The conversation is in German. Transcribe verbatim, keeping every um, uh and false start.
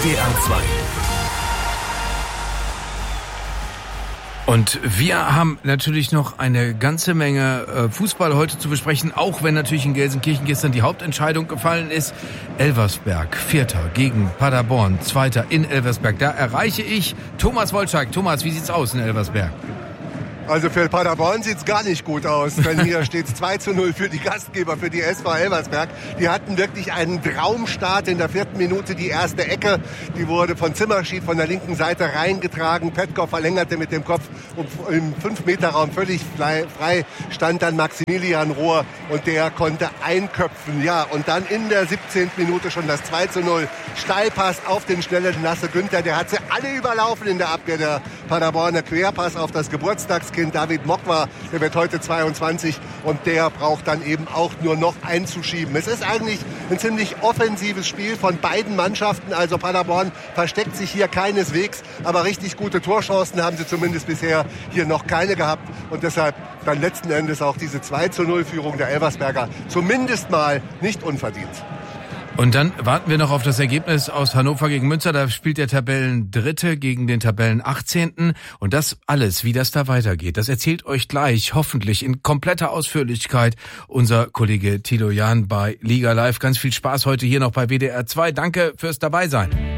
D R zwei. Und wir haben natürlich noch eine ganze Menge äh, Fußball heute zu besprechen, auch wenn natürlich in Gelsenkirchen gestern die Hauptentscheidung gefallen ist. Elversberg, Vierter gegen Paderborn, Zweiter in Elversberg. Da erreiche ich Thomas Wolczak. Thomas, wie sieht's aus in Elversberg? Also für Paderborn sieht's gar nicht gut aus, denn hier steht's zwei zu null für die Gastgeber, für die S V Elversberg. Die hatten wirklich einen Traumstart in der vierten Minute. Die erste Ecke, die wurde von Zimmerschied von der linken Seite reingetragen. Petkov verlängerte mit dem Kopf im fünf Meter Raum völlig frei, stand dann Maximilian Rohr und der konnte einköpfen. Ja, und dann in der siebzehnten Minute schon das zwei zu null. Steilpass auf den schnellen Lasse Günther, der hat sie alle überlaufen in der Abwehr der Paderborner. Querpass auf das Geburtstagskind David Mokwa, der wird heute zweiundzwanzig und der braucht dann eben auch nur noch einzuschieben. Es ist eigentlich ein ziemlich offensives Spiel von beiden Mannschaften, also Paderborn versteckt sich hier keineswegs, aber richtig gute Torchancen haben sie zumindest bisher hier noch keine gehabt und deshalb dann letzten Endes auch diese zwei zu null Führung der Elversberger zumindest mal nicht unverdient. Und dann warten wir noch auf das Ergebnis aus Hannover gegen Münster. Da spielt der Tabellendritte gegen den Tabellenachtzehnten. Und das alles, wie das da weitergeht, das erzählt euch gleich, hoffentlich in kompletter Ausführlichkeit, unser Kollege Tilo Jahn bei Liga Live. Ganz viel Spaß heute hier noch bei W D R zwei. Danke fürs Dabeisein.